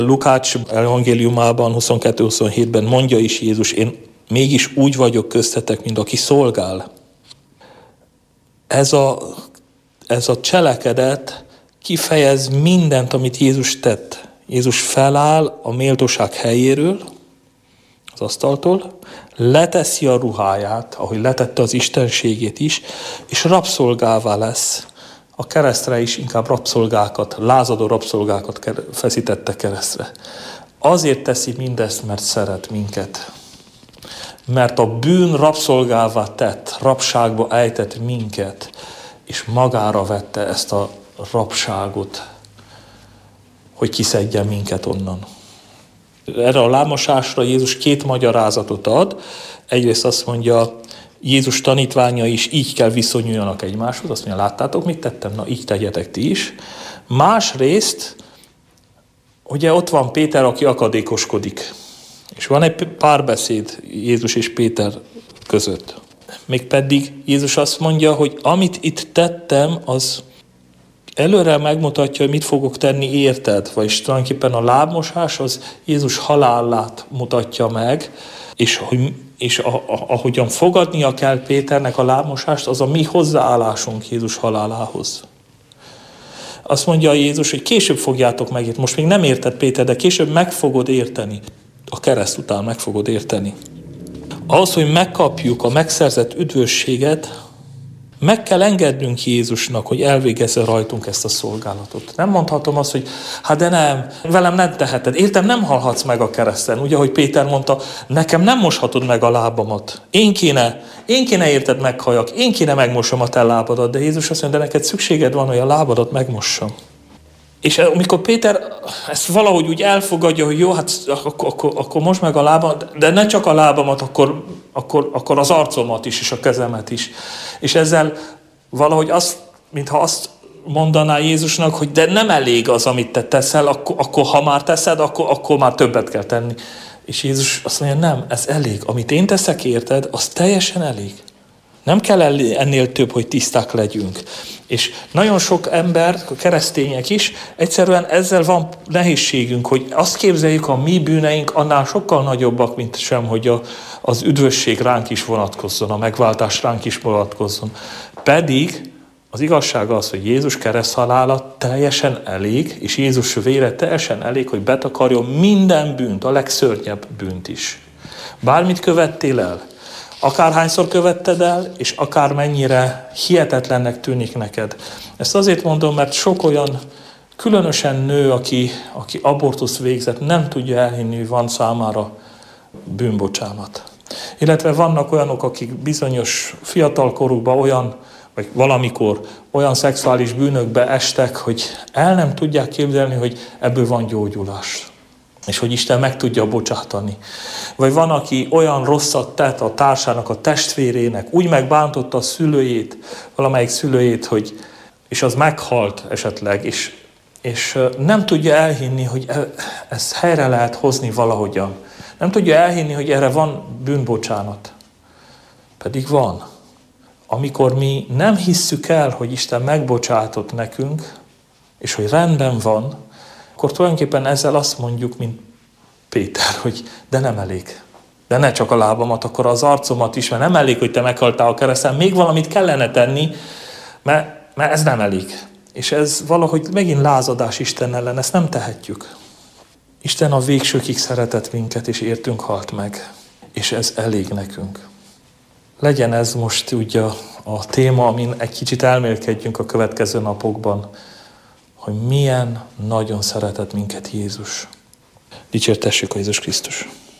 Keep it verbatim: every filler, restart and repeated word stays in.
Lukács evangéliumában huszonkettő huszonhétben mondja is Jézus, én mégis úgy vagyok köztetek, mint aki szolgál. Ez a, ez a cselekedet kifejez mindent, amit Jézus tett. Jézus feláll a méltóság helyéről, az asztaltól, leteszi a ruháját, ahogy letette az istenségét is, és rabszolgává lesz. A keresztre is inkább rabszolgákat, lázadó rabszolgákat feszítette keresztre. Azért teszi mindezt, mert szeret minket. Mert a bűn rabszolgává tett, rabságba ejtett minket, és magára vette ezt a rabságot, hogy kiszedje minket onnan. Erre a lábmosásra Jézus két magyarázatot ad. Egyrészt azt mondja, Jézus tanítványai is így kell viszonyuljanak egymáshoz. Azt mondja, láttátok, mit tettem? Na, így tegyetek ti is. Másrészt, ugye ott van Péter, aki akadékoskodik. És van egy párbeszéd Jézus és Péter között. Mégpedig Jézus azt mondja, hogy amit itt tettem, az előre megmutatja, hogy mit fogok tenni érted. Vagyis tulajdonképpen a lábmosás az Jézus halálát mutatja meg, és, hogy, és a, a, ahogyan fogadnia kell Péternek a lábmosást, az a mi hozzáállásunk Jézus halálához. Azt mondja Jézus, hogy később fogjátok meg, most még nem érted Péter, de később meg fogod érteni. A kereszt után meg fogod érteni. Ahhoz, hogy megkapjuk a megszerzett üdvösséget, meg kell engednünk Jézusnak, hogy elvégezze rajtunk ezt a szolgálatot. Nem mondhatom azt, hogy hát de nem, velem nem teheted. Értem, nem halhatsz meg a kereszten. Ugye, ahogy Péter mondta, nekem nem moshatod meg a lábamat. Én kéne, én kéne érted meghalljak, én kéne megmosom a te lábadat. De Jézus azt mondja, de neked szükséged van, hogy a lábadat megmossam. És amikor Péter ezt valahogy úgy elfogadja, hogy jó, hát akkor, akkor, akkor most meg a lábamat, de ne csak a lábamat, akkor, akkor, akkor az arcomat is, és a kezemet is. És ezzel valahogy azt, mintha azt mondaná Jézusnak, hogy de nem elég az, amit te teszel, akkor, akkor ha már teszed, akkor, akkor már többet kell tenni. És Jézus azt mondja, nem, ez elég. Amit én teszek érted, az teljesen elég. Nem kell ennél több, hogy tiszták legyünk. És nagyon sok ember, keresztények is, egyszerűen ezzel van nehézségünk, hogy azt képzeljük, a mi bűneink annál sokkal nagyobbak, mint sem, hogy a, az üdvösség ránk is vonatkozzon, a megváltás ránk is vonatkozzon. Pedig az igazság az, hogy Jézus kereszthalála teljesen elég, és Jézus vére teljesen elég, hogy betakarjon minden bűnt, a legszörnyebb bűnt is. Bármit követtél el, akárhányszor követted el, és akármennyire hihetetlennek tűnik neked. Ezt azért mondom, mert sok olyan, különösen nő, aki, aki abortusz végzett, nem tudja elhinni, hogy van számára bűnbocsánat. Illetve vannak olyanok, akik bizonyos fiatalkorukban olyan, vagy valamikor olyan szexuális bűnökbe estek, hogy el nem tudják képzelni, hogy ebből van gyógyulás. És hogy Isten meg tudja bocsátani. Vagy van, aki olyan rosszat tett a társának, a testvérének, úgy megbántotta a szülőjét, valamelyik szülőjét, hogy, és az meghalt esetleg, és, és nem tudja elhinni, hogy ezt helyre lehet hozni valahogyan. Nem tudja elhinni, hogy erre van bűnbocsánat. Pedig van. Amikor mi nem hisszük el, hogy Isten megbocsátott nekünk, és hogy rendben van, akkor tulajdonképpen ezzel azt mondjuk, mint Péter, hogy de nem elég. De ne csak a lábamat, akkor az arcomat is, mert nem elég, hogy te meghaltál a kereszten, még valamit kellene tenni, mert, mert ez nem elég. És ez valahogy megint lázadás Isten ellen, ezt nem tehetjük. Isten a végsőkig szeretett minket, és értünk halt meg. És ez elég nekünk. Legyen ez most úgy a, a téma, amin egy kicsit elmélkedjünk a következő napokban, hogy milyen nagyon szeretett minket Jézus. Dicsértessük a Jézus Krisztus.